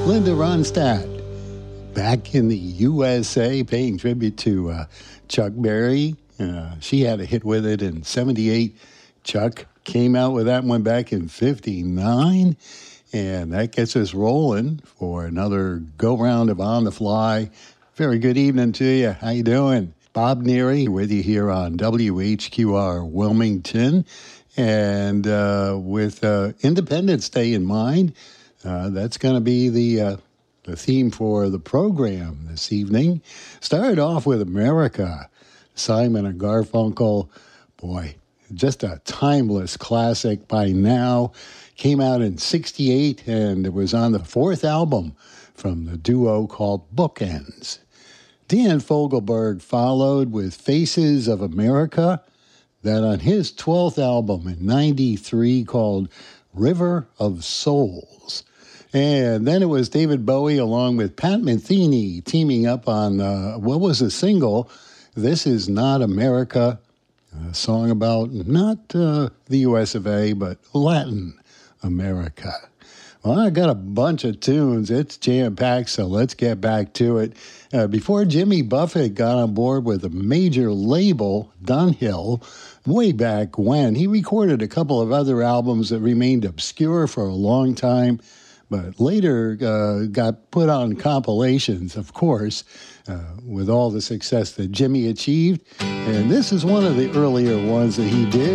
Linda Ronstadt, back in the USA, paying tribute to Chuck Berry. She had a hit with it in 78. Chuck came out with that one back in 59. And that gets us rolling for another go-round of On the Fly. Very good evening to you. How you doing? Bob Neary with you here on WHQR Wilmington. And with Independence Day in mind, that's going to be the theme for the program this evening. Started off with America, Simon and Garfunkel. Boy, just a timeless classic by now. Came out in 68, and it was on the fourth album from the duo called Bookends. Dan Fogelberg followed with Faces of America, that on his 12th album in 93 called River of Souls. And then it was David Bowie along with Pat Metheny teaming up on, what was the single, This Is Not America, a song about not the US of A, but Latin America. Well, I got a bunch of tunes. It's jam-packed, so let's get back to it. Before Jimmy Buffett got on board with a major label, Dunhill, way back when, he recorded a couple of other albums that remained obscure for a long time, but later got put on compilations, of course, with all the success that Jimmy achieved. And this is one of the earlier ones that he did.